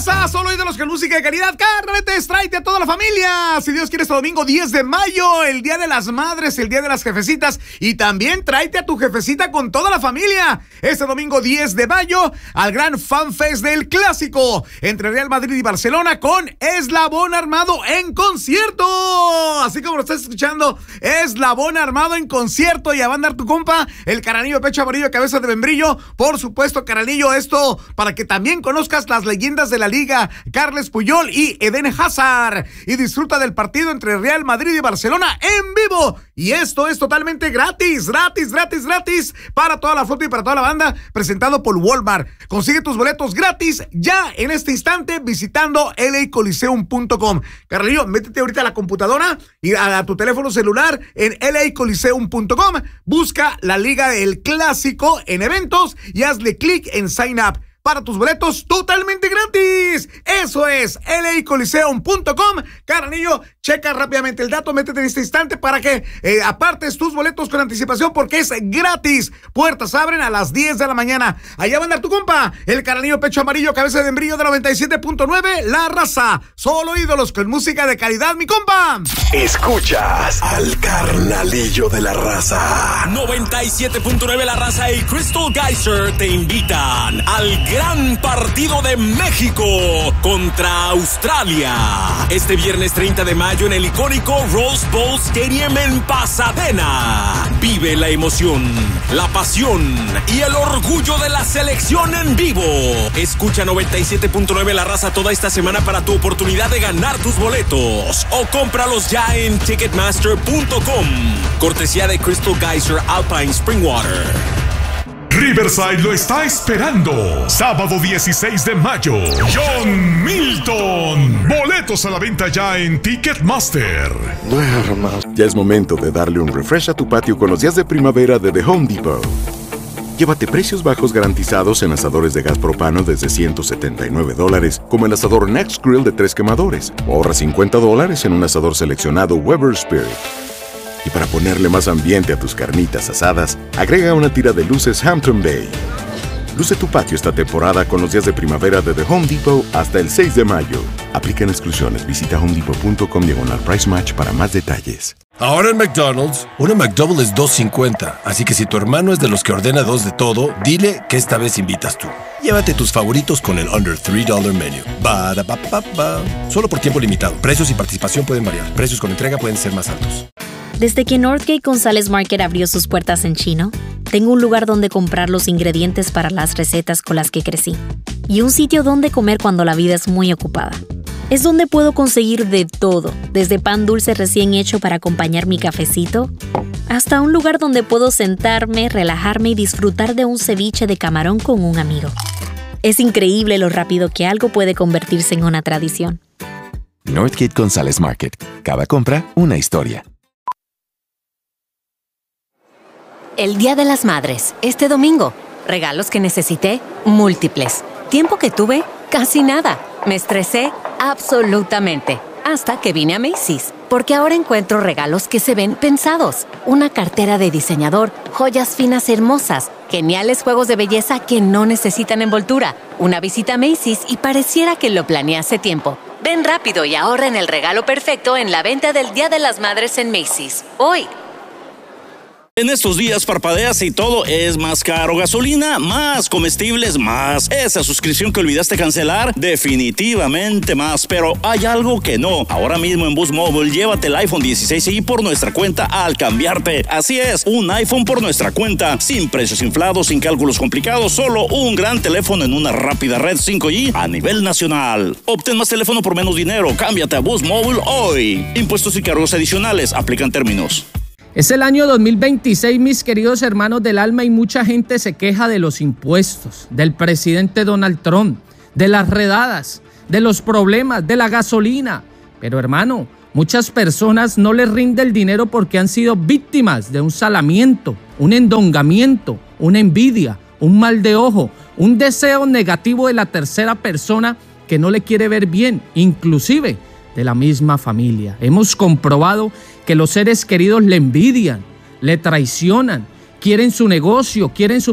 raza, solo ídolos con música de calidad. Carnaletes, tráete a toda la familia. Si Dios quiere, este domingo 10 de mayo, el Día de las Madres, el Día de las Jefecitas. Y también tráete a tu jefecita con toda la familia. Este domingo 10 de mayo, al gran FanFest del Clásico entre Real Madrid y Barcelona con Eslabón Armado en concierto. Así como lo estás escuchando, Eslabón Armado en concierto. Y va a andar tu compa, el Caranillo Pecho Amarillo, cabeza de membrillo. Por supuesto, Caranillo, esto para que también conozcas las leyendas de la liga, Carles Puyol y Eden Hazard, y disfruta del partido entre Real Madrid y Barcelona en vivo. Y esto es totalmente gratis para toda la flota y para toda la banda, presentado por Walmart. Consigue tus boletos gratis ya en este instante visitando lacoliseum.com. Carlillo, métete ahorita a la computadora y a tu teléfono celular en lacoliseum.com, busca la liga del Clásico en eventos y hazle clic en sign up para tus boletos totalmente gratis. Eso es lacoliseum.com. Carnillo, checa rápidamente el dato, métete en este instante para que apartes tus boletos con anticipación porque es gratis. Puertas abren a las 10 de la mañana. Allá va a andar tu compa, el Carnillo Pecho Amarillo, cabeza de membrillo de 97.9, La Raza. Solo ídolos con música de calidad, mi compa. Escuchas al Carnalillo de La Raza. 97.9 La Raza y Crystal Geyser te invitan al gran partido de México contra Australia. Este viernes 30 de mayo en el icónico Rose Bowl Stadium en Pasadena. Vive la emoción, la pasión y el orgullo de la selección en vivo. Escucha 97.9 La Raza toda esta semana para tu oportunidad de ganar tus boletos. O cómpralos ya en Ticketmaster.com. Cortesía de Crystal Geyser Alpine Springwater. Riverside lo está esperando. Sábado 16 de mayo. John Milton. Boletos a la venta ya en Ticketmaster. Ya es momento de darle un refresh a tu patio con los días de primavera de The Home Depot. Llévate precios bajos garantizados en asadores de gas propano desde $179, como el asador Next Grill de 3 quemadores. O ahorra $50 en un asador seleccionado Weber Spirit. Y para ponerle más ambiente a tus carnitas asadas, agrega una tira de luces Hampton Bay. Luce tu patio esta temporada con los días de primavera de The Home Depot hasta el 6 de mayo. Aplican exclusiones. Visita homedepot.com/price match para más detalles. Ahora en McDonald's, una McDouble es $2.50. Así que si tu hermano es de los que ordena 2 de todo, dile que esta vez invitas tú. Llévate tus favoritos con el Under $3 Menu. Solo por tiempo limitado. Precios y participación pueden variar. Precios con entrega pueden ser más altos. Desde que Northgate González Market abrió sus puertas en Chino, tengo un lugar donde comprar los ingredientes para las recetas con las que crecí y un sitio donde comer cuando la vida es muy ocupada. Es donde puedo conseguir de todo, desde pan dulce recién hecho para acompañar mi cafecito, hasta un lugar donde puedo sentarme, relajarme y disfrutar de un ceviche de camarón con un amigo. Es increíble lo rápido que algo puede convertirse en una tradición. Northgate González Market. Cada compra, una historia. El Día de las Madres, este domingo. Regalos que necesité, múltiples. Tiempo que tuve, casi nada. Me estresé, absolutamente. Hasta que vine a Macy's. Porque ahora encuentro regalos que se ven pensados. Una cartera de diseñador, joyas finas hermosas, geniales juegos de belleza que no necesitan envoltura. Una visita a Macy's y pareciera que lo planeé hace tiempo. Ven rápido y ahorra en el regalo perfecto en la venta del Día de las Madres en Macy's. Hoy. En estos días parpadeas y todo es más caro. Gasolina, más comestibles, más. Esa suscripción que olvidaste cancelar, definitivamente más. Pero hay algo que no. Ahora mismo en Boost Mobile, llévate el iPhone 16i por nuestra cuenta al cambiarte. Así es, un iPhone por nuestra cuenta. Sin precios inflados, sin cálculos complicados, solo un gran teléfono en una rápida red 5G a nivel nacional. Obtén más teléfono por menos dinero. Cámbiate a Boost Mobile hoy. Impuestos y cargos adicionales. Aplican términos. Es el año 2026, mis queridos hermanos del alma, y mucha gente se queja de los impuestos, del presidente Donald Trump, de las redadas, de los problemas, de la gasolina. Pero hermano, muchas personas no les rinde el dinero porque han sido víctimas de un salamiento, un endongamiento, una envidia, un mal de ojo, un deseo negativo de la tercera persona que no le quiere ver bien, inclusive de la misma familia. Hemos comprobado que los seres queridos le envidian, le traicionan, quieren su negocio, quieren su